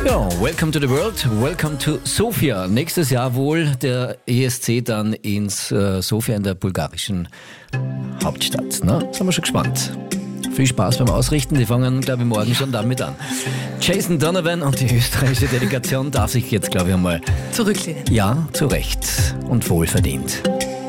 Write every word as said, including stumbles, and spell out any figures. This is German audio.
Ja, welcome to the world, welcome to Sofia. Nächstes Jahr wohl der E S C dann ins äh, Sofia in der bulgarischen Hauptstadt. Ne? Sind wir schon gespannt. Viel Spaß beim Ausrichten, die fangen, glaube ich, morgen schon damit an. Jason Donovan und die österreichische Delegation darf sich jetzt, glaube ich, einmal zurücklehnen. Ja, zu Recht und wohlverdient.